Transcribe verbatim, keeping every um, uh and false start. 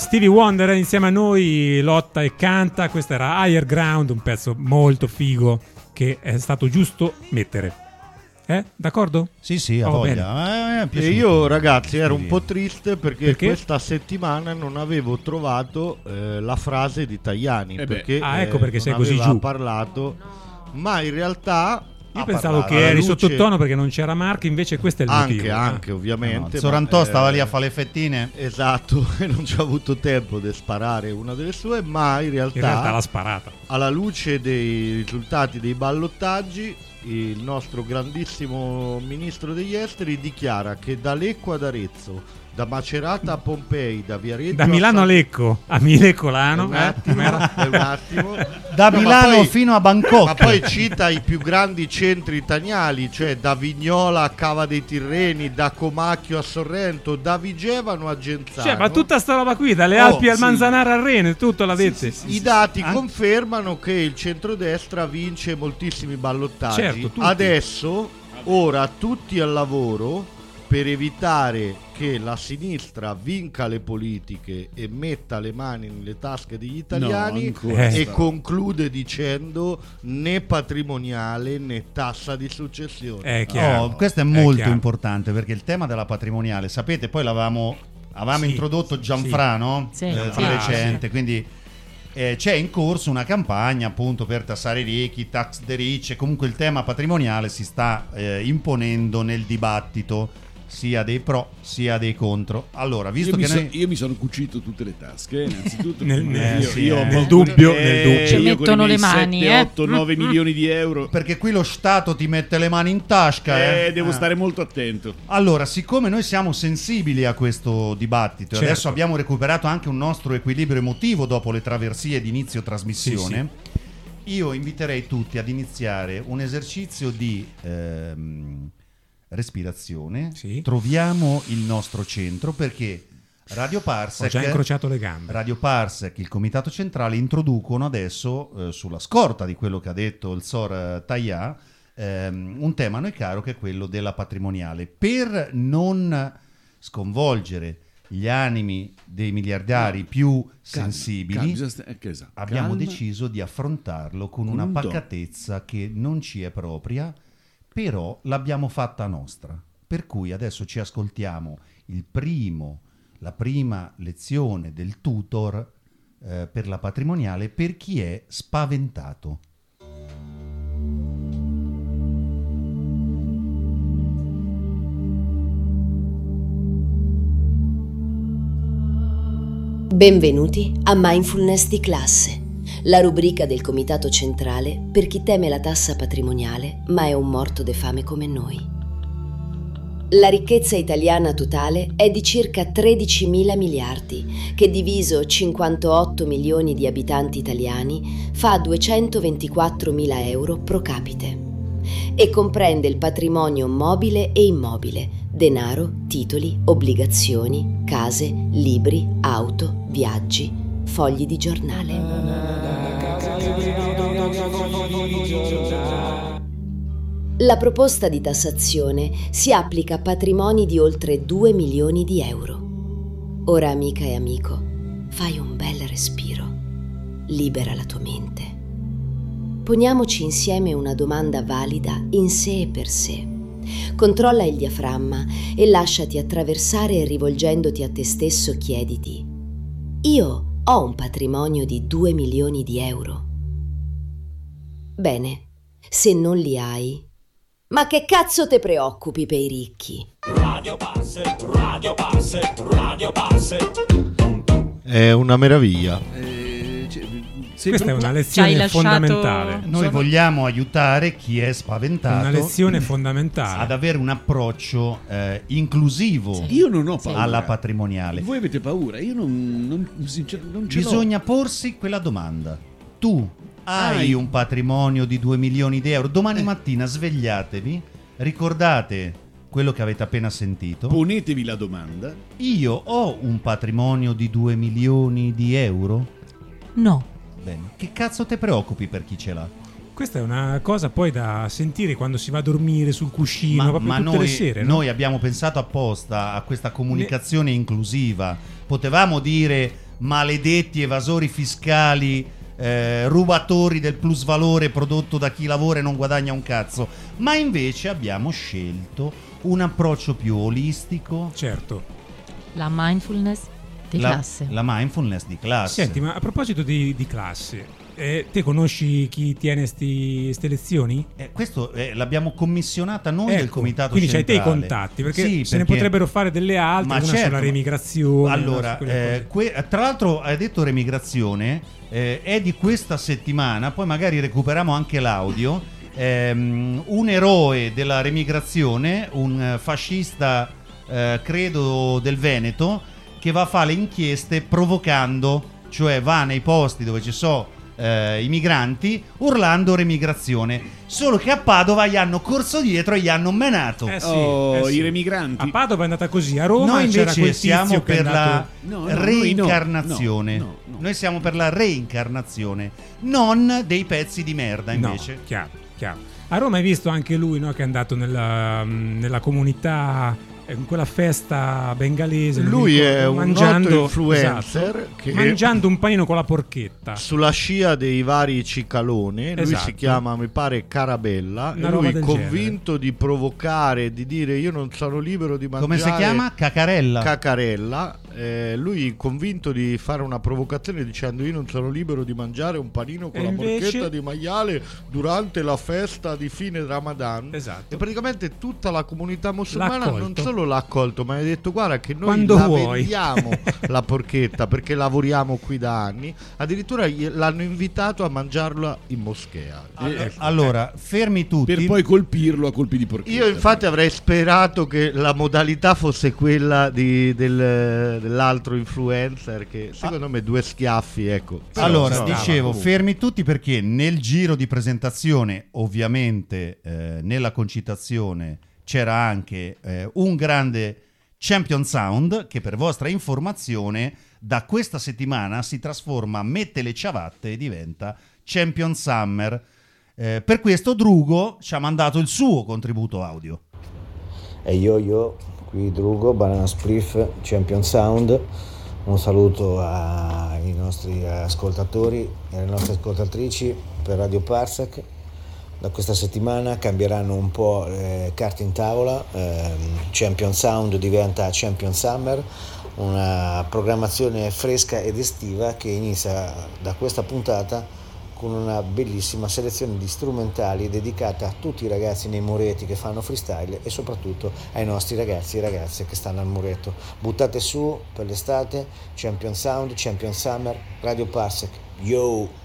Stevie Wonder insieme a noi lotta e canta. Questo era Higher Ground, un pezzo molto figo che è stato giusto mettere. Eh? D'accordo? Sì, sì, a oh, voglia. Eh, e io, ragazzi, ero un po' triste perché, perché? questa settimana non avevo trovato eh, la frase di Tajani. Eh perché ah, ecco perché eh, sei non così aveva giù. parlato, ma in realtà. Io pensavo che eri luce... sottotono perché non c'era Marco, invece questo è il anche, motivo. Anche, eh. ovviamente. No, Sorantò ma, stava eh, lì a fare le fettine. Esatto, e non ci ha avuto tempo di sparare una delle sue, ma in realtà, in realtà l'ha sparata. Alla luce dei risultati dei ballottaggi, il nostro grandissimo ministro degli esteri dichiara che da Lecco ad Arezzo, da Macerata a Pompei, da Viareggio da Milano a, San... a Lecco, a Milecolano, un attimo, eh? un attimo. da no, Milano poi, fino a Bangkok. Ma poi cita i più grandi centri italiani, cioè da Vignola a Cava dei Tirreni, da Comacchio a Sorrento, da Vigevano a Genzano. Cioè, ma tutta sta roba qui, dalle oh, Alpi al sì. Manzanaro al Reno, tutto l'ha detto. Sì, sì, sì, I dati sì. confermano che il centrodestra vince moltissimi ballottaggi. Certo, adesso, ora, tutti al lavoro per evitare che la sinistra vinca le politiche e metta le mani nelle tasche degli italiani, no, e eh. conclude dicendo né patrimoniale né tassa di successione. È chiaro. Oh, questo è molto è importante, perché il tema della patrimoniale, sapete, poi l'avevamo avevamo sì, introdotto Gianfrano sì. eh, sì. di recente, sì. quindi eh, c'è in corso una campagna appunto per tassare i ricchi, tax the rich, e comunque il tema patrimoniale si sta eh, imponendo nel dibattito, sia dei pro sia dei contro. Allora, visto io che mi noi... so, io mi sono cucito tutte le tasche, innanzitutto nel, eh, io, sì, io eh, nel dubbio, eh, nel dubbio. Ci mettono le mani, sette, eh. otto, nove milioni di euro. Perché qui lo Stato ti mette le mani in tasca, eh, eh. devo eh. stare molto attento. Allora, siccome noi siamo sensibili a questo dibattito, certo. adesso abbiamo recuperato anche un nostro equilibrio emotivo dopo le traversie di inizio trasmissione, sì, sì. io inviterei tutti ad iniziare un esercizio di ehm, respirazione, sì. troviamo il nostro centro, perché Radio Parsec, ho già incrociato le gambe. Radio Parsec, il Comitato Centrale introducono adesso, eh, sulla scorta di quello che ha detto il Sor Tajà, ehm, un tema a noi caro, che è quello della patrimoniale, per non sconvolgere gli animi dei miliardari no. più calma, sensibili, calma, sta- eh, esatto. abbiamo calma. deciso di affrontarlo con, con una un pacatezza che non ci è propria, però l'abbiamo fatta nostra, per cui adesso ci ascoltiamo il primo, la prima lezione del tutor eh, per la patrimoniale per chi è spaventato. Benvenuti a Mindfulness di classe, la rubrica del Comitato Centrale per chi teme la tassa patrimoniale ma è un morto de fame come noi. La ricchezza italiana totale è di circa tredicimila miliardi, che diviso cinquantotto milioni di abitanti italiani fa duecentoventiquattromila euro pro capite e comprende il patrimonio mobile e immobile, denaro, titoli, obbligazioni, case, libri, auto, viaggi, fogli di giornale. La proposta di tassazione si applica a patrimoni di oltre due milioni di euro. Ora, amica e amico, fai un bel respiro, libera la tua mente. Poniamoci insieme una domanda valida in sé e per sé. Controlla il diaframma e lasciati attraversare, e rivolgendoti a te stesso chiediti: io ho un patrimonio di due milioni di euro? Bene, se non li hai, ma che cazzo te preoccupi per i ricchi? Radio Parsec, Radio Parsec, Radio Parsec. È una meraviglia. Eh, cioè, Questa è una lezione lasciato... fondamentale. Noi Sono... vogliamo aiutare chi è spaventato, una lezione fondamentale, ad avere un approccio eh, inclusivo io non ho paura alla patrimoniale. Voi avete paura, io non, non, sincer- non ce Bisogna l'ho. porsi quella domanda: tu hai Hai. un patrimonio di due milioni di euro? Domani Eh. mattina svegliatevi, ricordate quello che avete appena sentito. Ponetevi la domanda. Io ho un patrimonio di due milioni di euro? No. Bene, che cazzo te preoccupi per chi ce l'ha? Questa è una cosa poi da sentire quando si va a dormire sul cuscino, Ma, proprio ma tutte noi, le sere, no? noi abbiamo pensato apposta a questa comunicazione inclusiva. Potevamo dire maledetti evasori fiscali, eh, rubatori del plusvalore prodotto da chi lavora e non guadagna un cazzo, ma invece abbiamo scelto un approccio più olistico. Certo. La mindfulness di la, classe. La mindfulness di classe. Senti, ma a proposito di, di classe, eh, te conosci chi tiene queste lezioni? Eh, questo eh, l'abbiamo commissionata noi Ecco, del comitato quindi centrale. c'hai te i contatti, perché Sì, se ne perché- potrebbero fare delle altre, Ma una certo, sulla ma- remigrazione. Allora, no, su quelle eh, cose. que- tra l'altro hai detto remigrazione, eh, è di questa settimana, poi magari recuperiamo anche l'audio, ehm, un eroe della remigrazione, un eh, fascista, eh, credo del Veneto, che va a fare le inchieste provocando, cioè va nei posti dove ci sono eh, i migranti urlando remigrazione, solo che a Padova gli hanno corso dietro e gli hanno menato. Eh sì, Oh, eh sì. i remigranti. A Padova è andata così, a Roma Noi c'era invece quel tizio siamo che è per la andato- No, no, noi no. reincarnazione. No, no, no. Noi siamo per la reincarnazione, non dei pezzi di merda invece. No, chiaro, chiaro. A Roma hai visto anche lui, no, che è andato nella, nella comunità, in quella festa bengalese. non mi Lui ricordo, è un mangiando, noto influencer esatto, che- mangiando un panino con la porchetta. Sulla scia dei vari cicaloni, lui Esatto. si chiama, mi pare, Carabella. Una E roba lui del convinto di provocare, di dire io non sono libero di mangiare. Come si chiama? Cacarella. Cacarella. Eh, lui convinto di fare una provocazione dicendo io non sono libero di mangiare un panino con E la invece- porchetta di maiale durante la festa di fine Ramadan. Esatto. E praticamente tutta la comunità L'ha musulmana non accolto. solo l'ha accolto, ma ha detto guarda che noi Quando la vuoi. vendiamo la porchetta perché lavoriamo qui da anni. Addirittura gli- l'hanno invitato a mangiarla in moschea. Eh, Allora, fermi tutti. Per poi colpirlo a colpi di porchetta. Io infatti avrei sperato che la modalità fosse quella di- del- dell'altro influencer che secondo me due schiaffi, ecco. Però, Allora, no, dicevo, comunque. fermi tutti perché nel giro di presentazione, ovviamente eh, nella concitazione c'era anche eh, un grande Champion Sound che per vostra informazione da questa settimana si trasforma, mette le ciabatte e diventa Champion Summer. Eh, per questo Drugo ci ha mandato il suo contributo audio. E io, io, qui Drugo, Banana Spliff, Champion Sound. Un saluto ai nostri ascoltatori e alle nostre ascoltatrici per Radio Parsec. Da questa settimana cambieranno un po' le carte in tavola. ehm, Champion Sound diventa Champion Summer, una programmazione fresca ed estiva che inizia da questa puntata con una bellissima selezione di strumentali dedicata a tutti i ragazzi nei muretti che fanno freestyle e soprattutto ai nostri ragazzi e ragazze che stanno al muretto. Buttate su per l'estate, Champion Sound, Champion Summer, Radio Parsec. Yo!